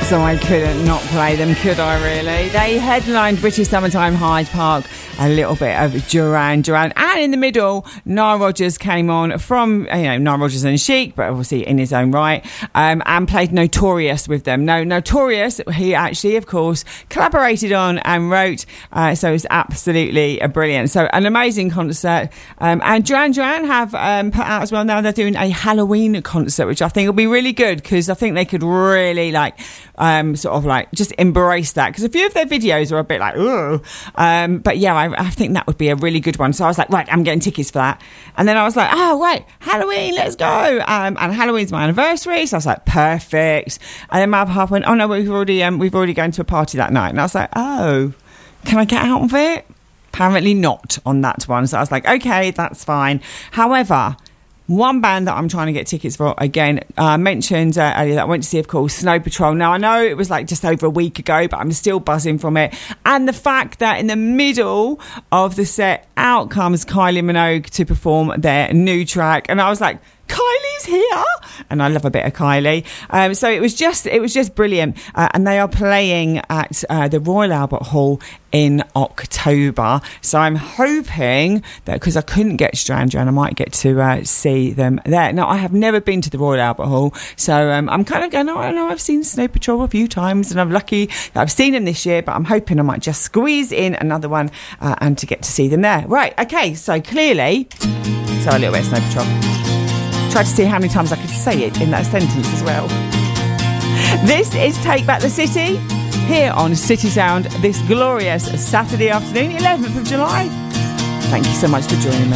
So I couldn't not play them, could I really? They headlined British Summertime Hyde Park, a little bit of Duran Duran, and in the middle, Nile Rodgers came on from, Nile Rodgers and Chic, but obviously in his own right, and played Notorious with them. Now, Notorious, he actually, of course, collaborated on and wrote, so it's absolutely brilliant. So an amazing concert, and Duran Duran have put out as well, now they're doing a Halloween concert, which I think will be really good, because I think they could really, just embrace that, because a few of their videos are a bit like, ugh. But yeah, I think that would be a really good one. So I was like, right, I'm getting tickets for that. And then I was like, oh, wait, Halloween, let's go. And Halloween's my anniversary. So I was like, perfect. And then my other half went, oh no, we've already gone to a party that night. And I was like, oh, can I get out of it? Apparently not on that one. So I was like, okay, that's fine. However, one band that I'm trying to get tickets for, again, I mentioned earlier that I went to see, of course, Snow Patrol. Now, I know it was like just over a week ago, but I'm still buzzing from it. And the fact that in the middle of the set, out comes Kylie Minogue to perform their new track. And I was like, Kylie's here, and I love a bit of Kylie. So it was just brilliant. And they are playing at the Royal Albert Hall in October. So I'm hoping that, because I couldn't get to Duran Duran, I might get to see them there. Now, I have never been to the Royal Albert Hall, so I'm kind of going, I know I've seen Snow Patrol a few times, and I'm lucky that I've seen them this year, but I'm hoping I might just squeeze in another one and to get to see them there. Right, okay, so clearly, so a little bit of Snow Patrol. Tried to see how many times I could say it in that sentence as well. This is Take Back the City, here on City Sound, this glorious Saturday afternoon, 11th of July. Thank you so much for joining me.